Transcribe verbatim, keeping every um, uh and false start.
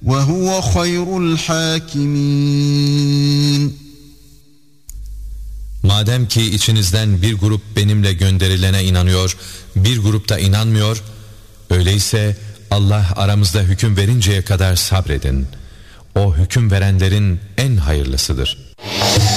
وَهُوَ خَيْرُ الْحَاكِمِينَ. Madem ki içinizden bir grup benimle gönderilene inanıyor, bir grup da inanmıyor, öyleyse Allah aramızda hüküm verinceye kadar sabredin. O hüküm verenlerin en hayırlısıdır.